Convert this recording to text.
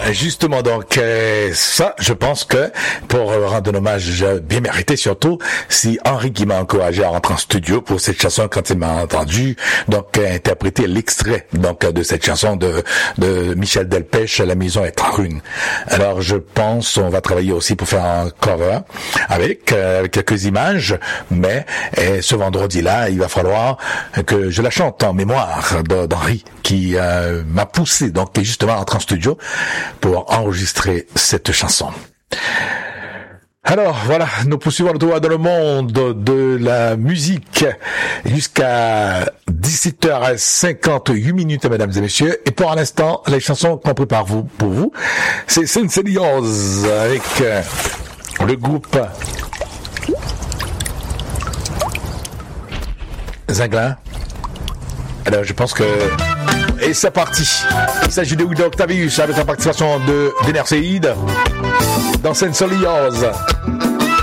Justement, donc ça, je pense que pour rendre un hommage bien mérité, surtout si Henri qui m'a encouragé à rentrer en studio pour cette chanson quand il m'a entendu, donc interpréter l'extrait donc de cette chanson de Michel Delpech, La maison est brune. Alors je pense on va travailler aussi pour faire un cover avec quelques images, mais ce vendredi-là, il va falloir que je la chante en mémoire d'Henri qui m'a poussé donc justement à rentrer en studio pour enregistrer cette chanson. Alors voilà, nous poursuivons le tour dans le monde de la musique jusqu'à 17h58, mesdames et messieurs. Et pour l'instant, les chansons qu'on prépare pour vous, c'est Sincelios avec le groupe Zinglin. Alors je pense que... Et c'est parti. Il s'agit de Octavius avec la participation de Dener Seid dans Sincelios.